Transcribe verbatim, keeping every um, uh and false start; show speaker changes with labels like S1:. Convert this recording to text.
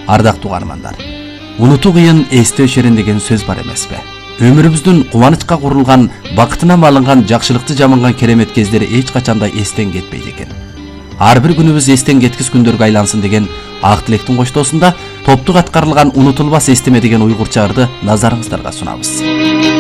S1: Ардактуу угармандар, унутуу кыйын эстөө өчөрөн деген сөз бар эмеспи? Өмүрүбүздүн кубанычка курулган, бакытына малынган, жакшылыкты жаманган керемет кездери эч качанда эстен кетпейт экен. Ар бир күнүбүз эстен кеткис күндөргө айлансын деген ак тилектин коштоосунда топтук аткарылган унутулбас эстеме деген уйгурча ырды назарыңыздарга сунабыз.